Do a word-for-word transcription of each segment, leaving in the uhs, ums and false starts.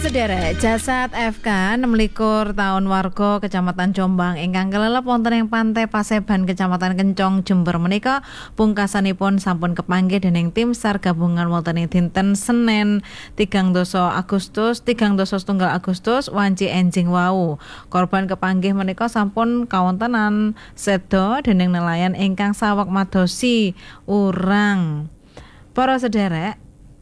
Sedherek, jasad F K enam likur taun warga Kecamatan Jombang ingkang kelelep wonten ing Pantai Paseban Kecamatan Kencong Jember menika pungkasanipun sampun kepanggih dening tim SAR gabungan wonten ing dinten Senin tigang dasa Agustus tigang dasa setunggal Agustus wanci enjing wau. Korban kepanggih menika sampun kawontenan seda dening nelayan ingkang saweg madosi urang. Para sedherek,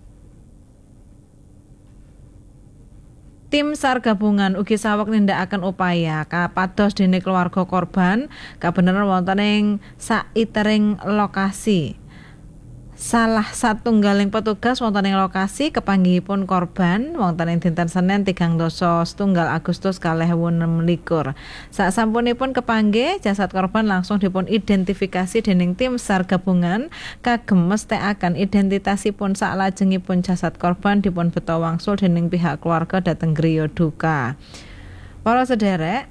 tim SAR gabungan ugi saweg nindakaken upaya kapados dene keluarga korban kabeneran wonten ing saitering lokasi. Salah satunggaling petugas wonten ing lokasi kepanggihipun korban wonten ing dinten Senin tigang dasa setunggal Agustus kalih ewu enem likur. Sasampunipun kepanggih, jasad korban langsung dipun identifikasi dening tim SAR gabungan kagem mesthekaken identitasipun saklajengipun jasad korban dipun beta wangsul dening pihak keluarga dhateng griya duka. Para sedherek,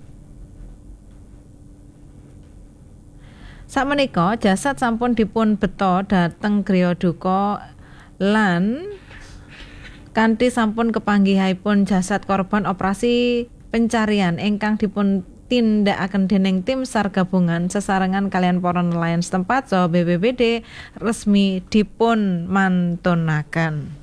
sakmenika jasad sampun dipun beta dhateng griya duka lan kanthi sampun kepanggihipun jasad korban operasi pencarian ingkang dipun tindakaken dening tim SAR gabungan sesarengan kalian para nelayan setempat saha B P B D resmi dipun mantunaken.